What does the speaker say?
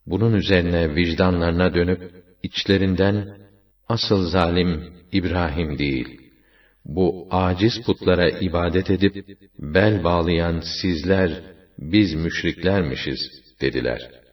Bunun üzerine vicdanlarına dönüp içlerinden asıl zalim İbrahim değil, bu aciz putlara ibadet edip bel bağlayan sizler, biz müşriklermişiz dediler.